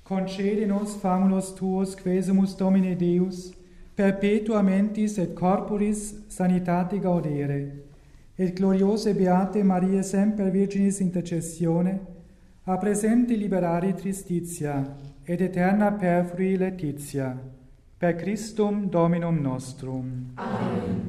concede nos famulus tuos quesumus Domine Deus, perpetua mentis et corporis sanitate gaudere, et gloriose beate Mariae semper Virginis intercessione, a presente liberari tristitia, et eterna perfrui laetitia, per Christum Dominum nostrum. Amen.